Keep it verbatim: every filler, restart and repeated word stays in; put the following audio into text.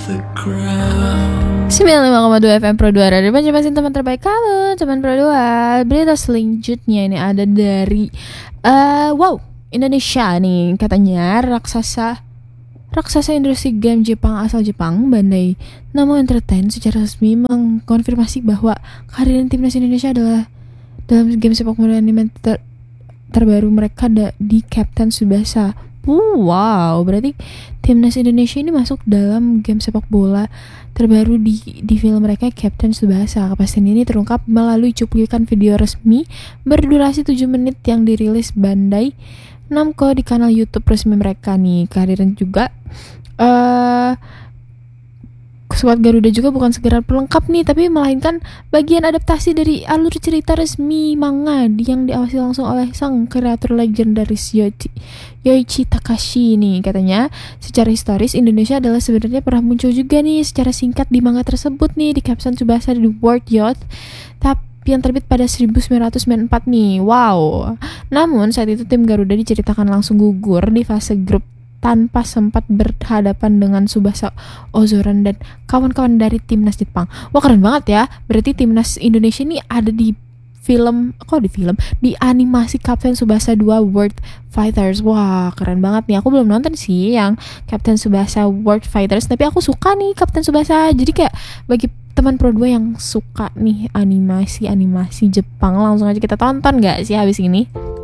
the ground. sembilan puluh lima koma dua F M Pro dua Radio Banjarmasin, teman terbaik kamu, teman Pro dua. Berita selanjutnya ini ada dari uh, wow, Indonesia nih. Katanya raksasa Raksasa industri game Jepang asal Jepang, Bandai Namco Entertainment secara resmi mengkonfirmasi bahwa kehadiran timnas Indonesia adalah dalam game sepak bola anime ter- terbaru mereka da- di Captain Tsubasa. Wow, berarti timnas Indonesia ini masuk dalam game sepak bola terbaru di di film mereka Captain Tsubasa. Kepastian ini terungkap melalui cuplikan video resmi berdurasi tujuh menit yang dirilis Bandai Namco di kanal YouTube resmi mereka nih. Kehadiran juga uh, Skuad Garuda juga bukan sekedar pelengkap nih, tapi melainkan bagian adaptasi dari alur cerita resmi manga yang diawasi langsung oleh sang kreator legendaris Yoichi, Yoichi Takashi nih. Katanya secara historis Indonesia adalah sebenarnya pernah muncul juga nih secara singkat di manga tersebut nih, di Captain Tsubasa The World Youth, tapi yang terbit pada seribu sembilan ratus sembilan puluh empat nih. Wow. Namun saat itu tim Garuda diceritakan langsung gugur di fase grup tanpa sempat berhadapan dengan Tsubasa Ozoran dan kawan-kawan dari timnas Jepang. Wah, keren banget ya. Berarti timnas Indonesia ini ada di film, kok di film? Di animasi Captain Tsubasa dua World Fighters. Wah, keren banget nih. Aku belum nonton sih yang Captain Tsubasa World Fighters, tapi aku suka nih Captain Tsubasa. Jadi kayak bagi teman Pro dua yang suka nih animasi-animasi Jepang, langsung aja kita tonton gak sih habis ini?